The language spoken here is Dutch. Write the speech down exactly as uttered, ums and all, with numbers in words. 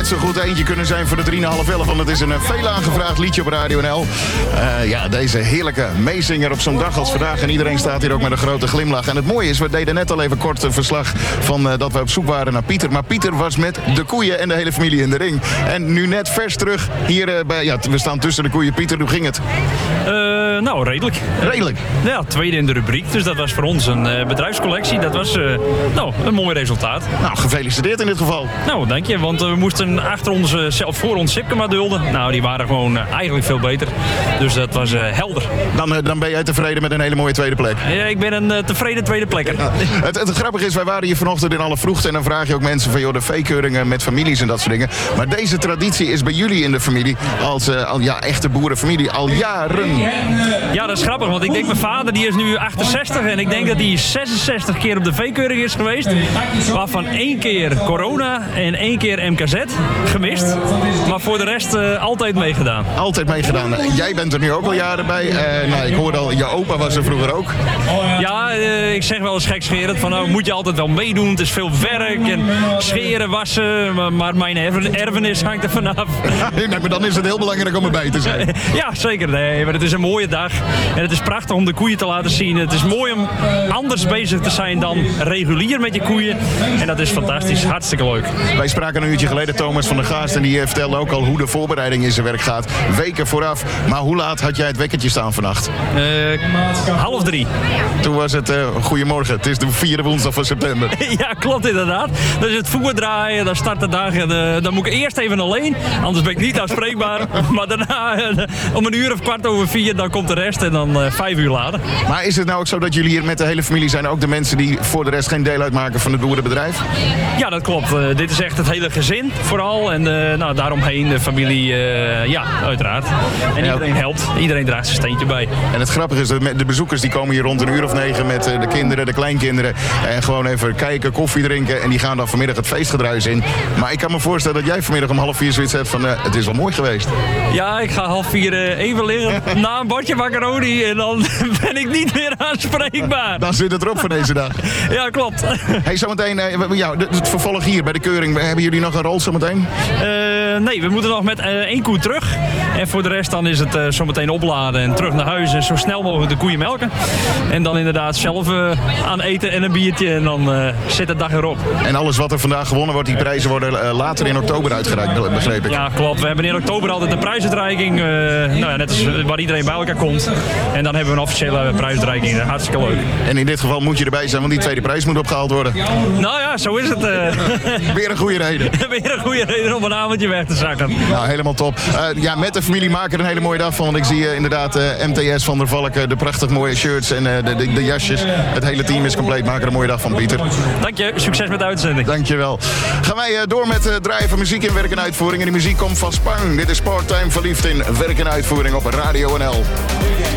net zo goed eentje kunnen zijn voor de drie en half elf. Want het is een veel aangevraagd liedje op Radio N L. Uh, ja, deze heerlijke meezinger op zo'n dag als vandaag. En iedereen staat hier ook met een grote glimlach. En het mooie is, we deden net al even kort een verslag van uh, dat we op zoek waren naar Pieter. Maar Pieter was met de koeien en de hele familie in de ring. En nu net vers terug hier uh, bij... Ja, we staan tussen de koeien. Pieter, hoe ging het? Uh, nou, redelijk. Redelijk? Ja, tweede in de rubriek. Dus dat was voor ons een uh, bedrijfscollectie. Dat was uh, nou, een mooi resultaat. Nou, gefeliciteerd in dit geval. Nou, dank je. Want uh, we moesten achter ons, uh, zelf voor ons Sipkema dulden. Nou, die waren gewoon uh, eigenlijk veel beter. Dus dat was uh, helder. Dan, uh, dan ben jij tevreden met een hele mooie tweede plek? Ja, ik ben een uh, tevreden tweede plekker. Ja. Het, het grappige is, wij waren hier vanochtend in alle vroegte. En dan vraag je ook mensen van, joh, de veekeuringen met families en dat soort dingen. Maar deze traditie is bij jullie in de familie als uh, al, ja, echte boerenfamilie al jaren. Ja, dat is grappig. Want ik denk, mijn vader die is nu achtenzestig. En ik denk dat hij zesenzestig keer op de veekeuring is geweest. Waarvan één keer corona en één keer M K Z gemist. Maar voor de rest uh, altijd meegedaan. Altijd meegedaan. Jij bent er nu ook al jaren bij. Uh, nou, ik hoorde al, je opa was er vroeger ook. Ja, uh, ik zeg wel eens gekscherend van, nou moet je altijd wel meedoen. Het is veel werk en scheren, wassen. Maar, maar mijn erfenis hangt er vanaf. Nee, maar dan is het heel belangrijk om erbij te zijn. Ja, zeker. Nee, maar het is een mooie dag. En het is prachtig om de koeien te laten zien. Het is mooi om anders bezig te zijn dan regulier met je koeien. En dat is fantastisch. Hartstikke leuk. Wij spraken een uurtje geleden Thomas van der Gaast. En die vertelde ook al hoe de voorbereiding in zijn werk gaat. Weken vooraf. Maar hoe laat had jij het wekkertje staan vannacht? Uh, half drie. Toen was het uh, goedemorgen. Het is de vierde woensdag van september. Ja, klopt inderdaad. Dan is het voer draaien. Dan start de dag. En, uh, dan moet ik eerst even alleen. Anders ben ik niet aanspreekbaar. Maar daarna uh, om een uur of kwart over vier. Dan komt de rest. En dan uh, vijf uur later. Maar is het nou ook zo dat jullie hier met de hele familie zijn? Ook de mensen die voor de rest geen deel uitmaken van het boerenbedrijf? Ja, dat klopt. Uh, dit is echt het hele gezin vooral. En uh, nou, daaromheen de familie, uh, ja, uiteraard. En iedereen helpt. Iedereen draagt zijn steentje bij. En het grappige is dat de bezoekers die komen hier rond een uur of negen met de kinderen, de kleinkinderen. En gewoon even kijken, koffie drinken. En die gaan dan vanmiddag het feestgedruis in. Maar ik kan me voorstellen dat jij vanmiddag om half vier zoiets hebt van, uh, het is wel mooi geweest. Ja, ik ga half vier uh, even liggen na een bordje macaroni. En dan ben ik niet meer aanspreekbaar. Dan zit het erop voor deze dag. Ja, klopt. Hey, zometeen, uh, ja, het vervolg hier bij de keuring. Hebben jullie nog een rol zometeen? Uh, nee, we moeten nog met uh, één koe terug. En voor de rest dan is het uh, zometeen opladen en terug naar huis. En zo snel mogelijk de koeien melken. En dan inderdaad zelf uh, aan eten en een biertje. En dan uh, zit de dag erop. En alles wat er vandaag gewonnen wordt, die prijzen worden uh, later in oktober uitgereikt, begreep ik. Ja, klopt. We hebben in oktober altijd een prijsuitreiking. Uh, nou ja, net als waar iedereen bij elkaar komt. En dan hebben we een officiële prijsuitreiking. Hartstikke leuk. En in dit geval moet je erbij zijn, want die tweede prijs moet opgehaald worden. Nou ja, zo is het. Uh. Weer een goede reden. Weer een goede reden om een avondje weg te zakken. Nou, helemaal top. Uh, ja, met de familie maken er een hele mooie dag van. Want ik zie uh, inderdaad uh, M T S van der Valken, de prachtig mooie shirts en uh, de, de, de jasjes. Het hele team is compleet. Maak er een mooie dag van, Pieter. Dank je. Succes met de uitzending. Dank je wel. Gaan wij uh, door met uh, draaien van muziek in werk en uitvoering. En die muziek komt van Spang. Dit is Part-Time Verliefd in werk en uitvoering op Radio N L.